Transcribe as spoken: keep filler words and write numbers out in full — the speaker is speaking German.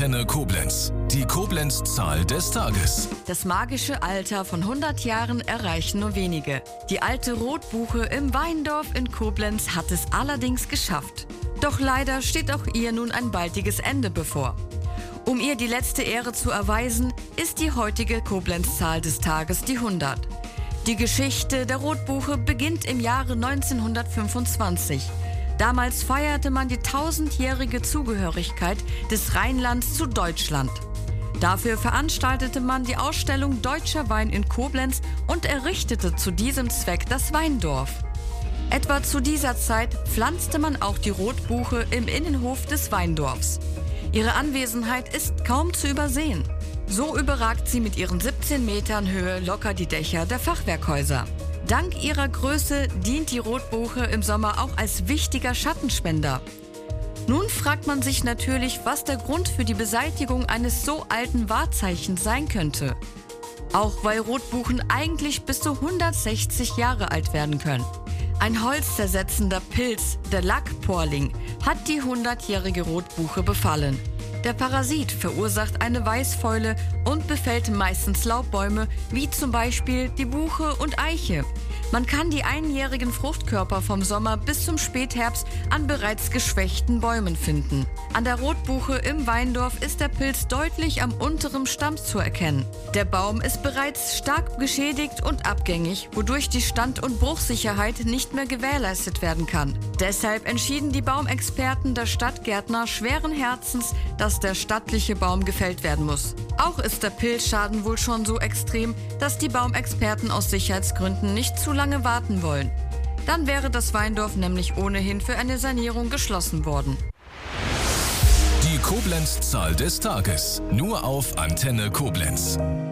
Antenne Koblenz. Die Koblenz-Zahl des Tages. Das magische Alter von hundert Jahren erreichen nur wenige. Die alte Rotbuche im Weindorf in Koblenz hat es allerdings geschafft. Doch leider steht auch ihr nun ein baldiges Ende bevor. Um ihr die letzte Ehre zu erweisen, ist die heutige Koblenz-Zahl des Tages die hundert. Die Geschichte der Rotbuche beginnt im Jahre neunzehnhundertfünfundzwanzig. Damals feierte man die tausendjährige Zugehörigkeit des Rheinlands zu Deutschland. Dafür veranstaltete man die Ausstellung Deutscher Wein in Koblenz und errichtete zu diesem Zweck das Weindorf. Etwa zu dieser Zeit pflanzte man auch die Rotbuche im Innenhof des Weindorfs. Ihre Anwesenheit ist kaum zu übersehen. So überragt sie mit ihren siebzehn Metern Höhe locker die Dächer der Fachwerkhäuser. Dank ihrer Größe dient die Rotbuche im Sommer auch als wichtiger Schattenspender. Nun fragt man sich natürlich, was der Grund für die Beseitigung eines so alten Wahrzeichens sein könnte. Auch weil Rotbuchen eigentlich bis zu hundertsechzig Jahre alt werden können. Ein holzzersetzender Pilz, der Lackporling, hat die hundertjährige Rotbuche befallen. Der Parasit verursacht eine Weißfäule und befällt meistens Laubbäume, wie zum Beispiel die Buche und Eiche. Man kann die einjährigen Fruchtkörper vom Sommer bis zum Spätherbst an bereits geschwächten Bäumen finden. An der Rotbuche im Weindorf ist der Pilz deutlich am unteren Stamm zu erkennen. Der Baum ist bereits stark geschädigt und abgängig, wodurch die Stand- und Bruchsicherheit nicht mehr gewährleistet werden kann. Deshalb entschieden die Baumexperten der Stadtgärtner schweren Herzens, dass der stattliche Baum gefällt werden muss. Auch ist der Pilzschaden wohl schon so extrem, dass die Baumexperten aus Sicherheitsgründen nicht zu lange warten wollen. Dann wäre das Weindorf nämlich ohnehin für eine Sanierung geschlossen worden. Die Koblenz-Zahl des Tages. Nur auf Antenne Koblenz.